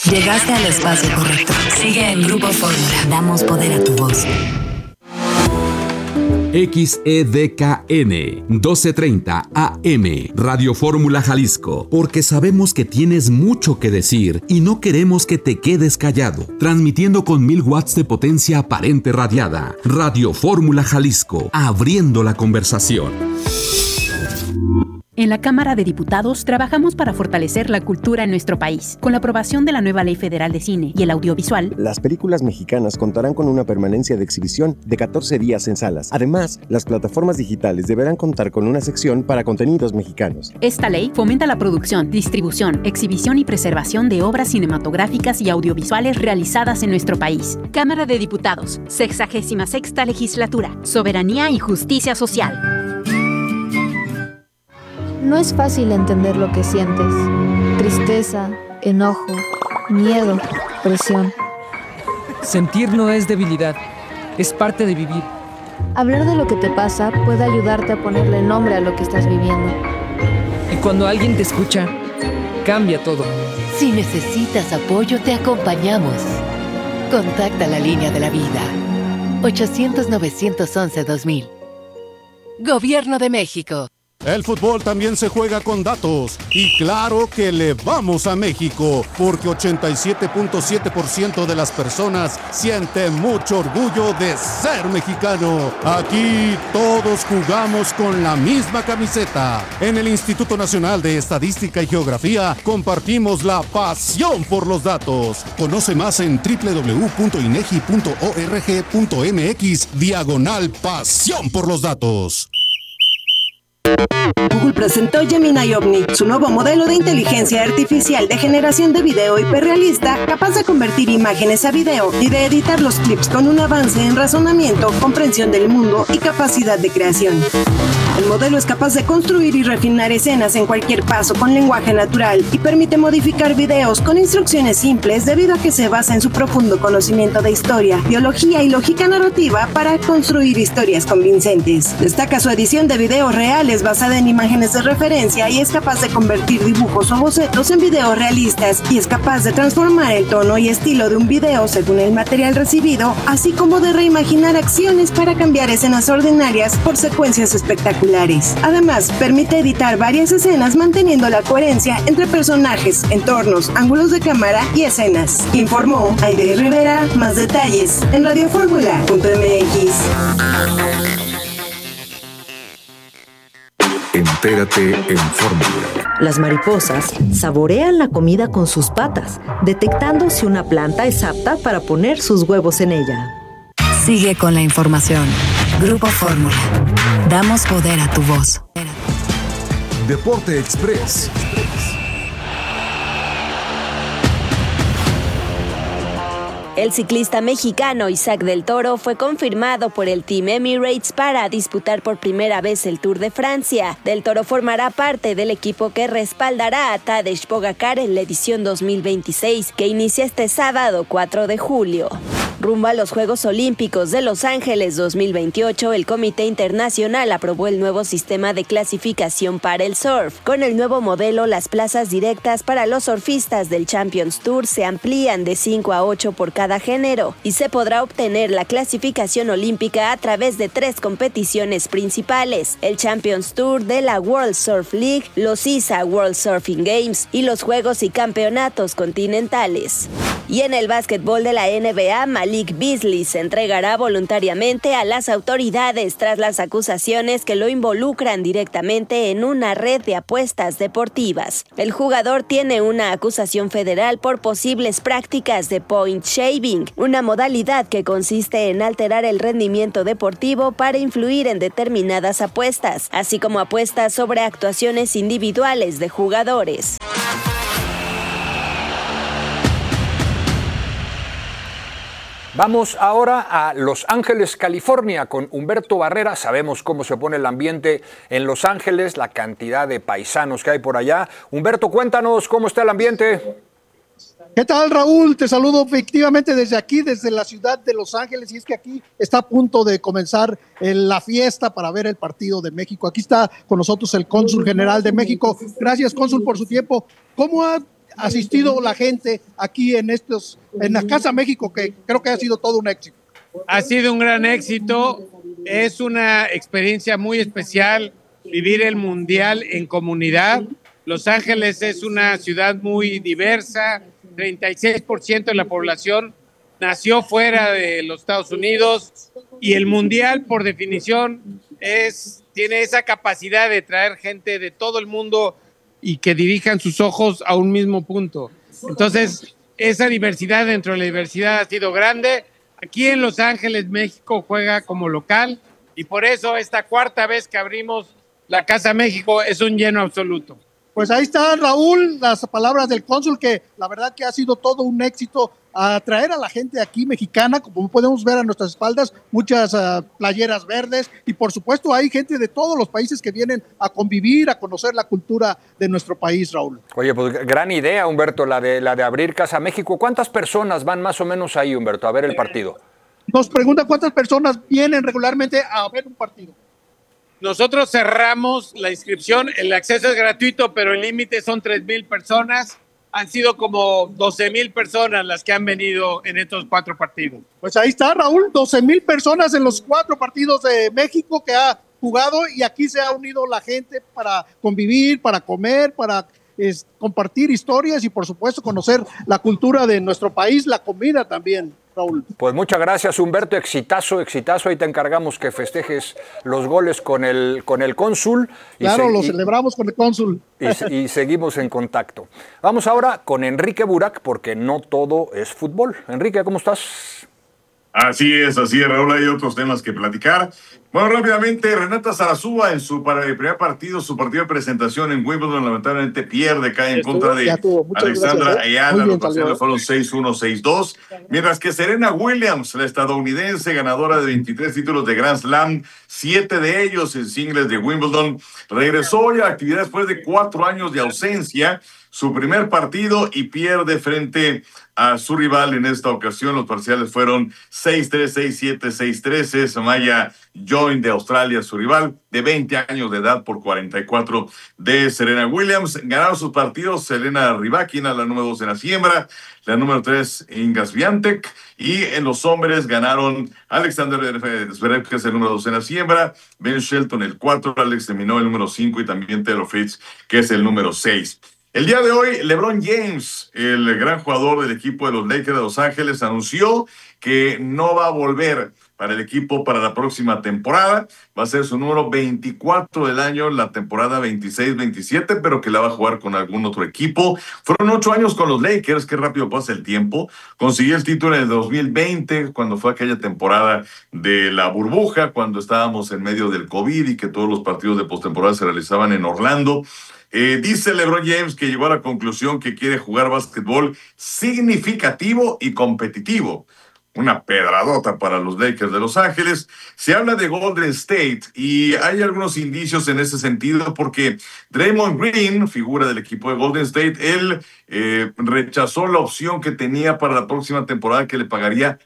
Llegaste al espacio correcto. Sigue en Grupo Fórmula. Damos poder a tu voz. XEDKN 1230 AM Radio Fórmula Jalisco, porque sabemos que tienes mucho que decir y no queremos que te quedes callado. Transmitiendo con 1000 watts de potencia aparente radiada. Radio Fórmula Jalisco, abriendo la conversación. En la Cámara de Diputados trabajamos para fortalecer la cultura en nuestro país. Con la aprobación de la nueva Ley Federal de Cine y el Audiovisual, las películas mexicanas contarán con una permanencia de exhibición de 14 días en salas. Además, las plataformas digitales deberán contar con una sección para contenidos mexicanos. Esta ley fomenta la producción, distribución, exhibición y preservación de obras cinematográficas y audiovisuales realizadas en nuestro país. Cámara de Diputados, 66ª Legislatura, Soberanía y Justicia Social. No es fácil entender lo que sientes. Tristeza, enojo, miedo, presión. Sentir no es debilidad, es parte de vivir. Hablar de lo que te pasa puede ayudarte a ponerle nombre a lo que estás viviendo. Y cuando alguien te escucha, cambia todo. Si necesitas apoyo, te acompañamos. Contacta la línea de la vida. 800-911-2000. Gobierno de México. El fútbol también se juega con datos y claro que le vamos a México porque 87.7% de las personas siente mucho orgullo de ser mexicano. Aquí todos jugamos con la misma camiseta. En el Instituto Nacional de Estadística y Geografía compartimos la pasión por los datos. Conoce más en www.inegi.org.mx/pasión por los datos. Google presentó Gemini Omni, su nuevo modelo de inteligencia artificial de generación de video hiperrealista, capaz de convertir imágenes a video y de editar los clips con un avance en razonamiento, comprensión del mundo y capacidad de creación. El modelo es capaz de construir y refinar escenas en cualquier paso con lenguaje natural y permite modificar videos con instrucciones simples debido a que se basa en su profundo conocimiento de historia, biología y lógica narrativa para construir historias convincentes. Destaca su edición de videos reales basada en imágenes de referencia y es capaz de convertir dibujos o bocetos en videos realistas y es capaz de transformar el tono y estilo de un video según el material recibido, así como de reimaginar acciones para cambiar escenas ordinarias por secuencias espectaculares. Además, permite editar varias escenas manteniendo la coherencia entre personajes, entornos, ángulos de cámara y escenas. Informó Aide Rivera. Más detalles en radioformula.mx. Entérate en Fórmula. Las mariposas saborean la comida con sus patas, detectando si una planta es apta para poner sus huevos en ella. Sigue con la información. Grupo Fórmula. Damos poder a tu voz. Deporte Express. El ciclista mexicano Isaac del Toro fue confirmado por el Team Emirates para disputar por primera vez el Tour de Francia. Del Toro formará parte del equipo que respaldará a Tadej Pogačar en la edición 2026, que inicia este sábado 4 de julio. Rumbo a los Juegos Olímpicos de Los Ángeles 2028, el Comité Internacional aprobó el nuevo sistema de clasificación para el surf. Con el nuevo modelo, las plazas directas para los surfistas del Champions Tour se amplían de 5 a 8 por cada género y se podrá obtener la clasificación olímpica a través de 3 competiciones principales: el Champions Tour de la World Surf League, los ISA World Surfing Games y los Juegos y Campeonatos Continentales. Y en el básquetbol de la NBA, Malik Beasley se entregará voluntariamente a las autoridades tras las acusaciones que lo involucran directamente en una red de apuestas deportivas. El jugador tiene una acusación federal por posibles prácticas de point shaving, una modalidad que consiste en alterar el rendimiento deportivo para influir en determinadas apuestas, así como apuestas sobre actuaciones individuales de jugadores. Vamos ahora a Los Ángeles, California, con Humberto Barrera. Sabemos cómo se pone el ambiente en Los Ángeles, la cantidad de paisanos que hay por allá. Humberto, cuéntanos cómo está el ambiente. ¿Qué tal, Raúl? Te saludo efectivamente desde aquí, desde la ciudad de Los Ángeles, y es que aquí está a punto de comenzar la fiesta para ver el partido de México. Aquí está con nosotros el cónsul general de México. Gracias, cónsul, por su tiempo. ¿Cómo ha asistido la gente aquí en la Casa México, que creo que ha sido todo un éxito. Ha sido un gran éxito, es una experiencia muy especial vivir el Mundial en comunidad. Los Ángeles es una ciudad muy diversa, 36% de la población nació fuera de los Estados Unidos y el Mundial, por definición, tiene esa capacidad de traer gente de todo el mundo y que dirijan sus ojos a un mismo punto. Entonces, esa diversidad dentro de la diversidad ha sido grande. Aquí en Los Ángeles, México juega como local y por eso esta cuarta vez que abrimos la Casa México es un lleno absoluto. Pues ahí está, Raúl, las palabras del cónsul, que la verdad que ha sido todo un éxito atraer a la gente aquí mexicana, como podemos ver a nuestras espaldas, muchas playeras verdes, y por supuesto hay gente de todos los países que vienen a convivir, a conocer la cultura de nuestro país, Raúl. Oye, pues gran idea, Humberto, la de abrir Casa México. ¿Cuántas personas van más o menos ahí, Humberto, a ver el partido? Nos pregunta cuántas personas vienen regularmente a ver un partido. Nosotros cerramos la inscripción, el acceso es gratuito, pero el límite son 3,000 personas. Han sido como 12,000 personas las que han venido en estos 4 partidos. Pues ahí está, Raúl, 12,000 personas en los 4 partidos de México que ha jugado, y aquí se ha unido la gente para convivir, para comer, para compartir historias y por supuesto conocer la cultura de nuestro país, la comida también, Raúl. Pues muchas gracias, Humberto, exitazo, ahí te encargamos que festejes los goles con el cónsul. Claro, lo celebramos con el cónsul. Y seguimos en contacto. Vamos ahora con Enrique Burak, porque no todo es fútbol. Enrique, ¿cómo estás? Así es, Raúl, hay otros temas que platicar. Bueno, rápidamente, Renata Zarazúa en su primer partido, su partido de presentación en Wimbledon, lamentablemente pierde, cae en contra de Alexandra Ayala. Los parciales fueron 6-1, 6-2. Mientras que Serena Williams, la estadounidense, ganadora de 23 títulos de Grand Slam, 7 de ellos en singles de Wimbledon, regresó hoy a actividad después de 4 años de ausencia. Su primer partido y pierde frente a su rival en esta ocasión. Los parciales fueron 6-3, 6-7, 6-13. Samaya Join de Australia, su rival de 20 años de edad, por 44 de Serena Williams. Ganaron sus partidos Elena Rybakina, la número 2 en la siembra, la número 3 Iga Swiatek, y en los hombres ganaron Alexander Zverev, que es el número 2 en la siembra, Ben Shelton el 4, Alex de Minaur el número 5 y también Taylor Fritz, que es el número 6. El día de hoy, LeBron James, el gran jugador del equipo de los Lakers de Los Ángeles, anunció que no va a volver para el equipo para la próxima temporada. Va a ser su número 24 del año, la temporada 26-27, pero que la va a jugar con algún otro equipo. Fueron 8 años con los Lakers, qué rápido pasa el tiempo. Consiguió el título en el 2020, cuando fue aquella temporada de la burbuja, cuando estábamos en medio del COVID y que todos los partidos de postemporada se realizaban en Orlando. Dice LeBron James que llegó a la conclusión que quiere jugar básquetbol significativo y competitivo. Una pedradota para los Lakers de Los Ángeles. Se habla de Golden State y hay algunos indicios en ese sentido porque Draymond Green, figura del equipo de Golden State, él rechazó la opción que tenía para la próxima temporada, que le pagaría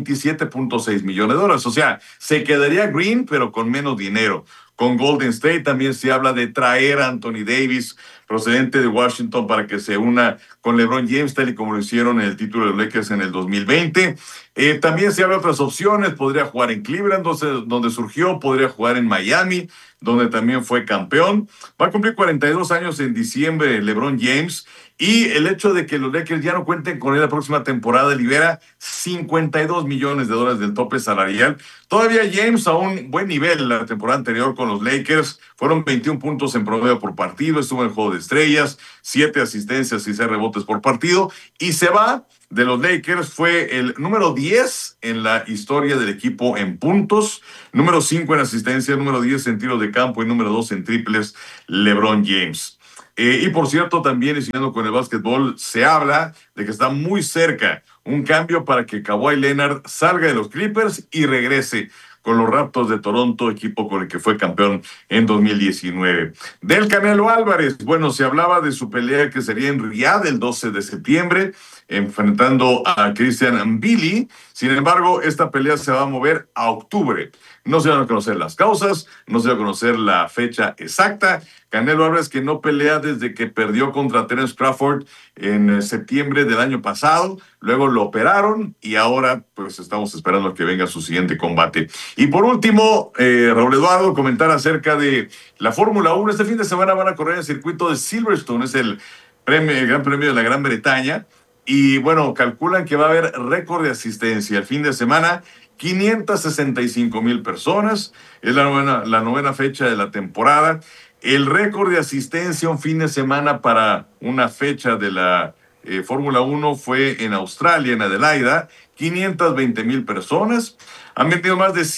$27.6 millones. O sea, se quedaría Green, pero con menos dinero. Con Golden State también se habla de traer a Anthony Davis, procedente de Washington, para que se una con LeBron James, tal y como lo hicieron en el título de los Lakers en el 2020. También se habla de otras opciones. Podría jugar en Cleveland, donde surgió, podría jugar en Miami, donde también fue campeón. Va a cumplir 42 años en diciembre LeBron James, y el hecho de que los Lakers ya no cuenten con él la próxima temporada libera $52 millones del tope salarial. Todavía James a un buen nivel la temporada anterior con los Lakers, fueron 21 puntos en promedio por partido, estuvo en el juego de estrellas, 7 asistencias y 6 rebotes por partido, y se va de los Lakers. Fue el número 10 en la historia del equipo en puntos, número 5 en asistencia, número 10 en tiros de campo y número 2 en triples, LeBron James. Y por cierto, también, y siguiendo con el básquetbol, se habla de que está muy cerca un cambio para que Kawhi Leonard salga de los Clippers y regrese con los Raptors de Toronto, equipo con el que fue campeón en 2019. Del Canelo Álvarez, bueno, se hablaba de su pelea que sería en Riyadh el 12 de septiembre, enfrentando a Christian Mbili. Sin embargo, esta pelea se va a mover a octubre. No se van a conocer las causas, no se va a conocer la fecha exacta. Canelo Álvarez, que no pelea desde que perdió contra Terence Crawford en septiembre del año pasado. Luego lo operaron y ahora pues estamos esperando a que venga su siguiente combate. Y por último, Raúl Eduardo, comentar acerca de la Fórmula 1. Este fin de semana van a correr el circuito de Silverstone, es el Gran Premio de la Gran Bretaña. Y bueno, calculan que va a haber récord de asistencia el fin de semana. 565,000 personas. Es la novena fecha de la temporada. El récord de asistencia un fin de semana para una fecha de la Fórmula 1 fue en Australia, en Adelaida, 520,000 personas. Han vendido más de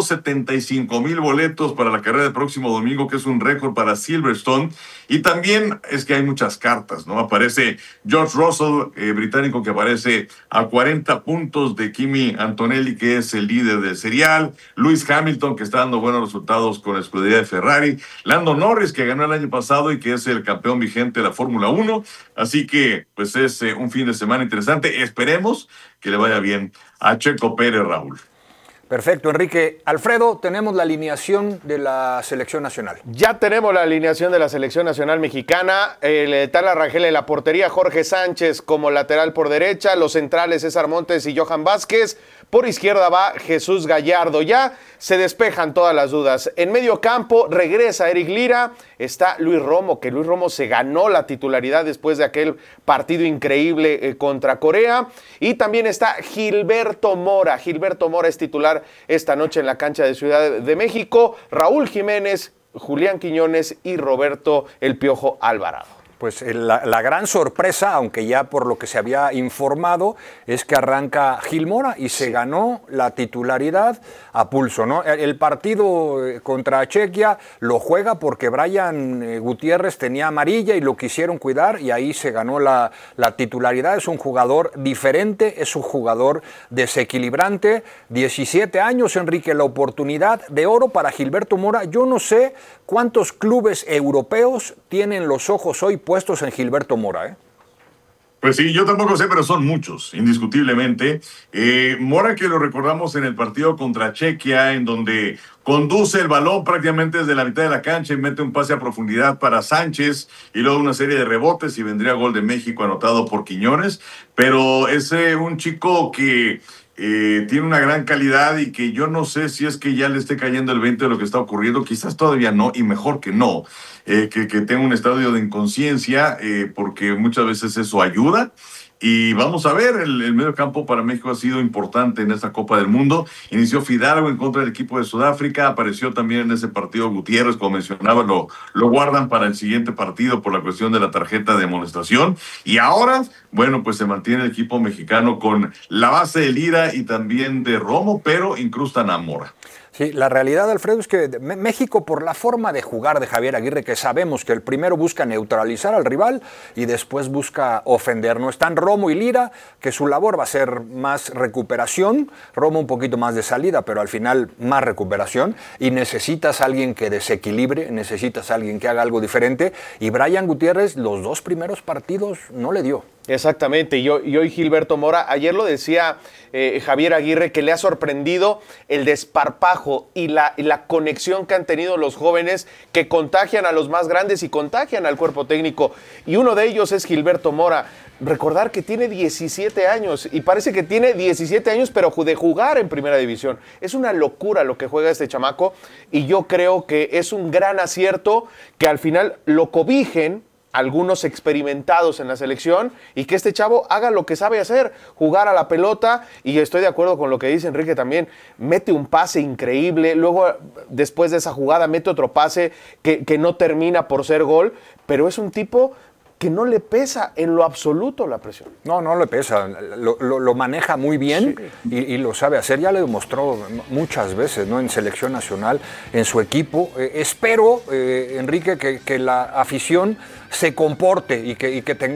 175,000 boletos para la carrera del próximo domingo, que es un récord para Silverstone. Y también es que hay muchas cartas, ¿no? Aparece George Russell, británico, que aparece a 40 puntos de Kimi Antonelli, que es el líder del serial. Lewis Hamilton, que está dando buenos resultados con la escudería de Ferrari. Lando Norris, que ganó el año pasado y que es el campeón vigente de la Fórmula 1. Así que, pues es un fin de semana interesante. Esperemos que le vaya bien a Checo Pérez, Raúl. Perfecto, Enrique. Alfredo, tenemos la alineación de la selección nacional. Ya tenemos la alineación de la selección nacional mexicana. El Tala Rangel en la portería, Jorge Sánchez como lateral por derecha, los centrales César Montes y Johan Vázquez. Por izquierda va Jesús Gallardo. Ya se despejan todas las dudas. En medio campo regresa Eric Lira. Está Luis Romo, que Luis Romo se ganó la titularidad después de aquel partido increíble contra Corea. Y también está Gilberto Mora. Gilberto Mora es titular esta noche en la cancha de Ciudad de México. Raúl Jiménez, Julián Quiñones y Roberto El Piojo Alvarado. Pues la gran sorpresa, aunque ya por lo que se había informado, es que arranca Gil Mora y se ganó la titularidad a pulso, ¿no? El partido contra Chequia lo juega porque Brian Gutiérrez tenía amarilla y lo quisieron cuidar y ahí se ganó la titularidad. Es un jugador diferente, es un jugador desequilibrante. 17 años, Enrique, la oportunidad de oro para Gilberto Mora. Yo no sé cuántos clubes europeos tienen los ojos hoy puestos en Gilberto Mora, ¿eh? Pues sí, yo tampoco sé, pero son muchos, indiscutiblemente. Mora, que lo recordamos en el partido contra Chequia, en donde conduce el balón prácticamente desde la mitad de la cancha y mete un pase a profundidad para Sánchez y luego una serie de rebotes y vendría gol de México anotado por Quiñones. Pero es un chico que tiene una gran calidad y que yo no sé si es que ya le esté cayendo el 20 de lo que está ocurriendo, quizás todavía no, y mejor que no, que tenga un estadio de inconsciencia, porque muchas veces eso ayuda. Y vamos a ver, el medio campo para México ha sido importante en esta Copa del Mundo. Inició Fidalgo en contra del equipo de Sudáfrica, apareció también en ese partido Gutiérrez, como mencionaba, lo guardan para el siguiente partido por la cuestión de la tarjeta de amonestación. Y ahora, bueno, pues se mantiene el equipo mexicano con la base de Lira y también de Romo, pero incrustan a Mora. Sí, la realidad, Alfredo, es que México, por la forma de jugar de Javier Aguirre, que sabemos que el primero busca neutralizar al rival y después busca ofender. No están Romo y Lira, que su labor va a ser más recuperación, Romo un poquito más de salida, pero al final más recuperación, y necesitas a alguien que desequilibre, necesitas a alguien que haga algo diferente, y Brian Gutiérrez los dos primeros partidos no le dio. Exactamente, y hoy Gilberto Mora, ayer lo decía Javier Aguirre, que le ha sorprendido el desparpajo y la conexión que han tenido los jóvenes que contagian a los más grandes y contagian al cuerpo técnico, y uno de ellos es Gilberto Mora. Recordar que tiene 17 años y parece que tiene 17 años pero de jugar en primera división. Es una locura lo que juega este chamaco y yo creo que es un gran acierto que al final lo cobijen algunos experimentados en la selección y que este chavo haga lo que sabe hacer, jugar a la pelota, y estoy de acuerdo con lo que dice Enrique también, mete un pase increíble, luego después de esa jugada mete otro pase que no termina por ser gol, pero es un tipo que no le pesa en lo absoluto la presión. No le pesa, lo maneja muy bien, sí. y lo sabe hacer, ya lo demostró muchas veces, ¿no? En selección nacional, en su equipo. Espero, Enrique, que la afición se comporte y que tenga